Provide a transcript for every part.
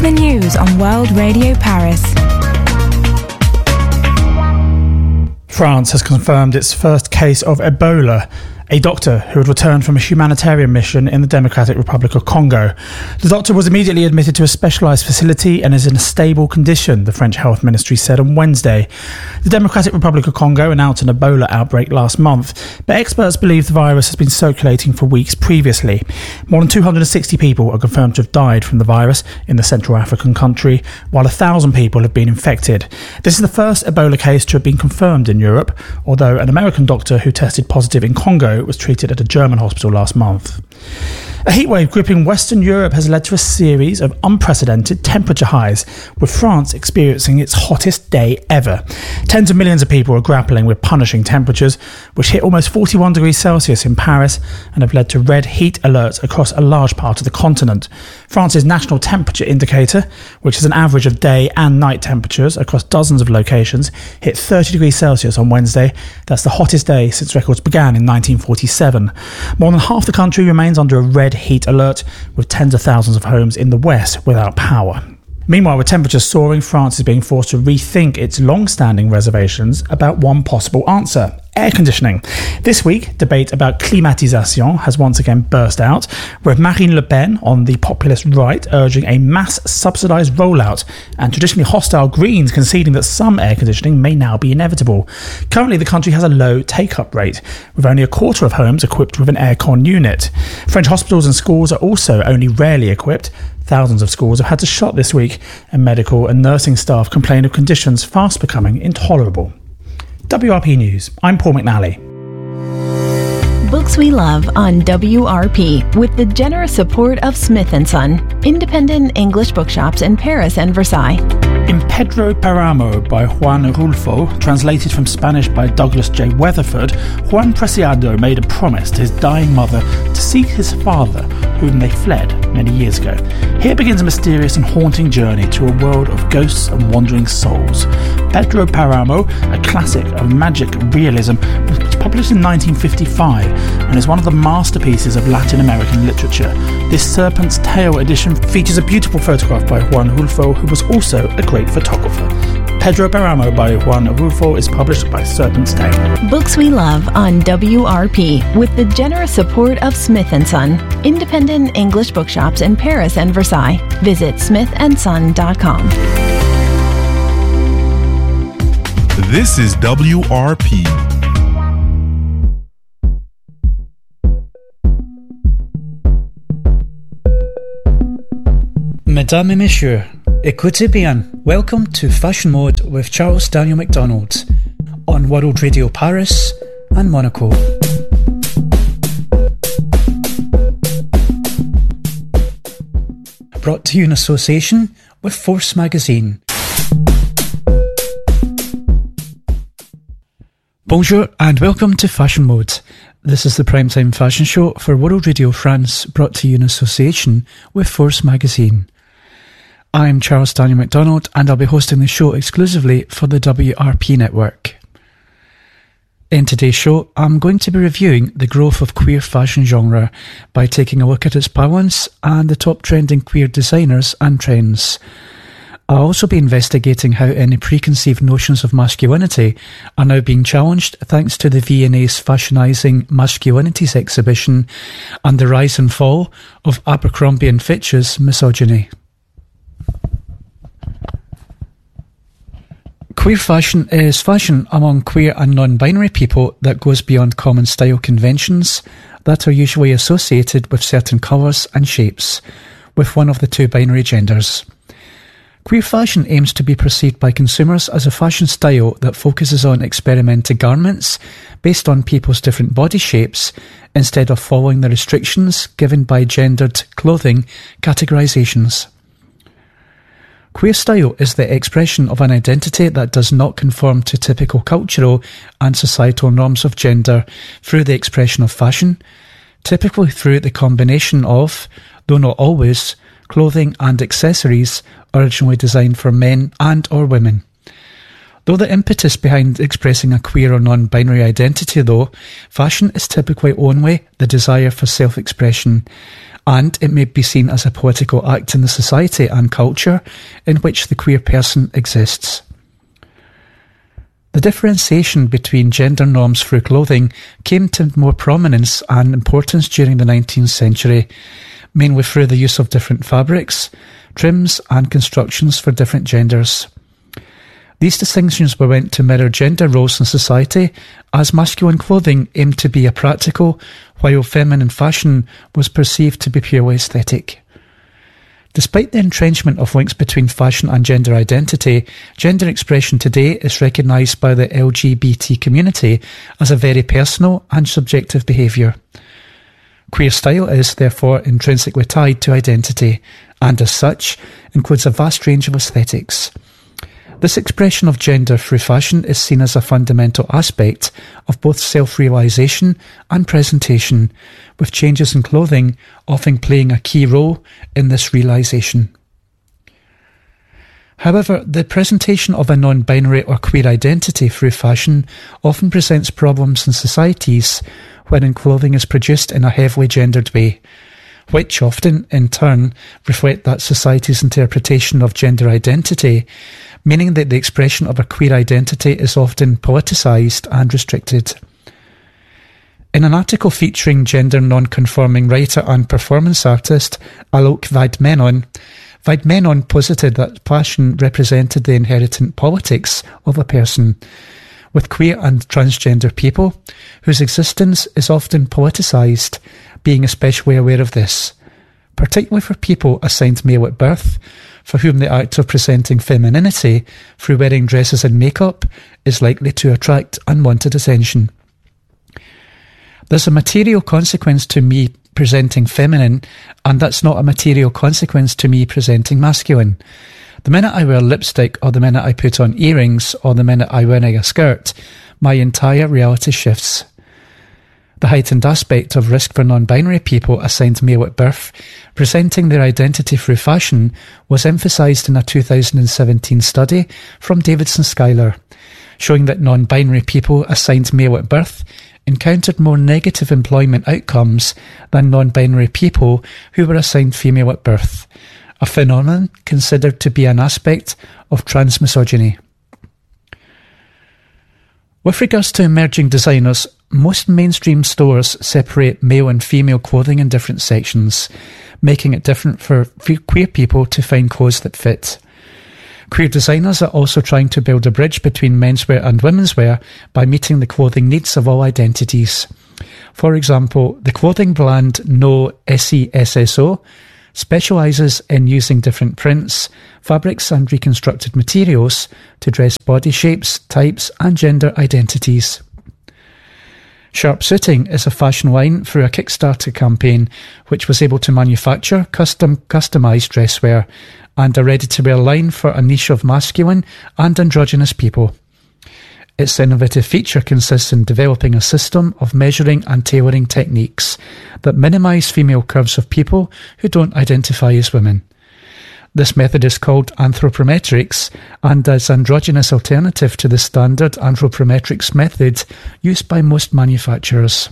to the news on World Radio Paris. France has confirmed its first case of Ebola. A doctor who had returned from a humanitarian mission in the Democratic Republic of Congo. The doctor was immediately admitted to a specialised facility and is in a stable condition, the French Health Ministry said on Wednesday. The Democratic Republic of Congo announced an Ebola outbreak last month, but experts believe the virus has been circulating for weeks previously. More than 260 people are confirmed to have died from the virus in the Central African country, while 1,000 people have been infected. This is the first Ebola case to have been confirmed in Europe, although an American doctor who tested positive in Congo was treated at a German hospital last month. A heatwave gripping Western Europe has led to a series of unprecedented temperature highs, with France experiencing its hottest day ever. Tens of millions of people are grappling with punishing temperatures, which hit almost 41 degrees Celsius in Paris and have led to red heat alerts across a large part of the continent. France's national temperature indicator, which is an average of day and night temperatures across dozens of locations, hit 30 degrees Celsius on Wednesday. That's the hottest day since records began in 1947. More than half the country remains under a red heat alert, with tens of thousands of homes in the west without power. Meanwhile, with temperatures soaring, France is being forced to rethink its long-standing reservations about one possible answer: air conditioning. This week, debate about climatisation has once again burst out, with Marine Le Pen on the populist right urging a mass subsidised rollout, and traditionally hostile Greens conceding that some air conditioning may now be inevitable. Currently, the country has a low take-up rate, with only a quarter of homes equipped with an aircon unit. French hospitals and schools are also only rarely equipped. Thousands of schools have had to shut this week, and medical and nursing staff complain of conditions fast becoming intolerable. WRP News, I'm Paul McNally. Books we love on WRP with the generous support of Smith & Son, independent English bookshops in Paris and Versailles. In Pedro Paramo by Juan Rulfo, translated from Spanish by Douglas J. Weatherford, Juan Preciado made a promise to his dying mother to seek his father, whom they fled many years ago. Here begins a mysterious and haunting journey to a world of ghosts and wandering souls. Pedro Paramo, a classic of magic realism, was published in 1955 and is one of the masterpieces of Latin American literature. This Serpent's Tail edition features a beautiful photograph by Juan Rulfo, who was also a great photographer. Pedro Paramo by Juan Rulfo is published by Serpent's Tail. Books we love on WRP with the generous support of Smith & Son, independent English bookshops in Paris and Versailles. Visit smithandson.com. This is WRP. Mesdames et messieurs, écoutez bien. Welcome to Fashion Mode with Charles Daniel MacDonald on World Radio Paris and Monaco. Brought to you in association with Force Magazine. Bonjour and welcome to Fashion Mode. This is the primetime fashion show for World Radio France, brought to you in association with Force Magazine. I'm Charles Daniel MacDonald and I'll be hosting the show exclusively for the WRP network. In today's show, I'm going to be reviewing the growth of queer fashion genre by taking a look at its balance and the top trending queer designers and trends. I'll also be investigating how any preconceived notions of masculinity are now being challenged thanks to the V&A's Fashionising Masculinities exhibition and the rise and fall of Abercrombie & Fitch's misogyny. Queer fashion is fashion among queer and non-binary people that goes beyond common style conventions that are usually associated with certain colours and shapes, with one of the two binary genders. Queer fashion aims to be perceived by consumers as a fashion style that focuses on experimenting garments based on people's different body shapes instead of following the restrictions given by gendered clothing categorisations. Queer style is the expression of an identity that does not conform to typical cultural and societal norms of gender through the expression of fashion, typically through the combination of, though not always, clothing and accessories originally designed for men and or women. Though the impetus behind expressing a queer or non-binary identity, though, fashion is typically only the desire for self-expression, and it may be seen as a political act in the society and culture in which the queer person exists. The differentiation between gender norms through clothing came to more prominence and importance during the 19th century, mainly through the use of different fabrics, trims and constructions for different genders. These distinctions were meant to mirror gender roles in society, as masculine clothing aimed to be a practical, while feminine fashion was perceived to be purely aesthetic. Despite the entrenchment of links between fashion and gender identity, gender expression today is recognised by the LGBT community as a very personal and subjective behaviour. Queer style is, therefore, intrinsically tied to identity, and as such, includes a vast range of aesthetics. This expression of gender through fashion is seen as a fundamental aspect of both self-realisation and presentation, with changes in clothing often playing a key role in this realisation. However, the presentation of a non-binary or queer identity through fashion often presents problems in societies wherein clothing is produced in a heavily gendered way, which often, in turn, reflect that society's interpretation of gender identity, meaning that the expression of a queer identity is often politicised and restricted. In an article featuring gender non-conforming writer and performance artist Alok Vaid-Menon posited that fashion represented the inherent politics of a person, with queer and transgender people, whose existence is often politicised, being especially aware of this, particularly for people assigned male at birth, for whom the act of presenting femininity through wearing dresses and makeup is likely to attract unwanted attention. There's a material consequence to me presenting feminine, and that's not a material consequence to me presenting masculine. The minute I wear lipstick, or the minute I put on earrings, or the minute I wear a skirt, my entire reality shifts. The heightened aspect of risk for non-binary people assigned male at birth, presenting their identity through fashion, was emphasised in a 2017 study from Davidson Schuyler, showing that non-binary people assigned male at birth encountered more negative employment outcomes than non-binary people who were assigned female at birth, a phenomenon considered to be an aspect of transmisogyny. With regards to emerging designers, most mainstream stores separate male and female clothing in different sections, making it different for queer people to find clothes that fit. Queer designers are also trying to build a bridge between menswear and womenswear by meeting the clothing needs of all identities. For example, the clothing brand No SESSO specialises in using different prints, fabrics and reconstructed materials to dress body shapes, types and gender identities. Sharp Suiting is a fashion line through a Kickstarter campaign which was able to manufacture customised dresswear and a ready-to-wear line for a niche of masculine and androgynous people. Its innovative feature consists in developing a system of measuring and tailoring techniques that minimise female curves of people who don't identify as women. This method is called anthropometrics and is an androgynous alternative to the standard anthropometrics method used by most manufacturers.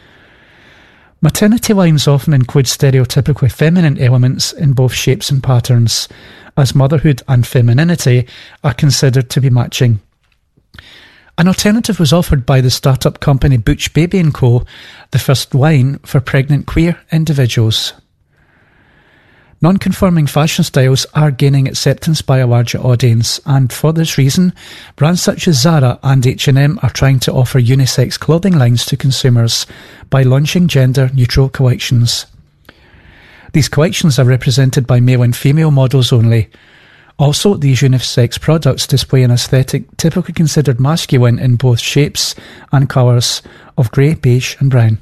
Maternity lines often include stereotypically feminine elements in both shapes and patterns, as motherhood and femininity are considered to be matching. An alternative was offered by the startup company Butch Baby & Co., the first line for pregnant queer individuals. Non-conforming fashion styles are gaining acceptance by a larger audience, and for this reason, brands such as Zara and H&M are trying to offer unisex clothing lines to consumers by launching gender-neutral collections. These collections are represented by male and female models only. Also, these unisex products display an aesthetic typically considered masculine in both shapes and colours of grey, beige and brown.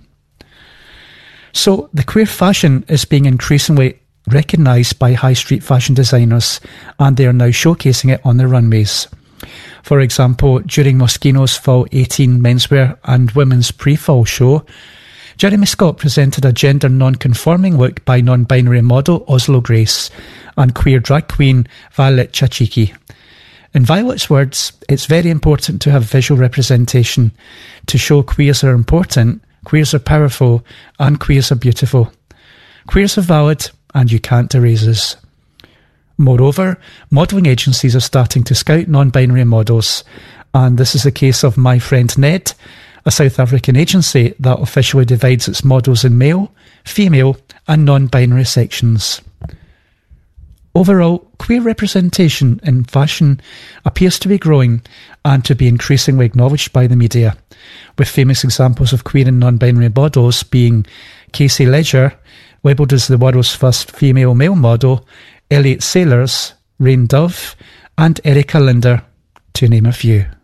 So, the queer fashion is being increasingly recognised by high street fashion designers, and they are now showcasing it on their runways. For example, during Moschino's Fall 18 menswear and women's pre-fall show, Jeremy Scott presented a gender non-conforming look by non-binary model Oslo Grace and queer drag queen Violet Chachiki. In Violet's words, it's very important to have visual representation to show queers are important, queers are powerful, and queers are beautiful. Queers are valid and you can't erase us. Moreover, modelling agencies are starting to scout non-binary models, and this is the case of My Friend Ned, a South African agency that officially divides its models in male, female and non-binary sections. Overall, queer representation in fashion appears to be growing and to be increasingly acknowledged by the media, with famous examples of queer and non-binary models being Casey Ledger, labelled as the world's first female male model, Elliot Sailors, Rain Dove and Erica Linder, to name a few.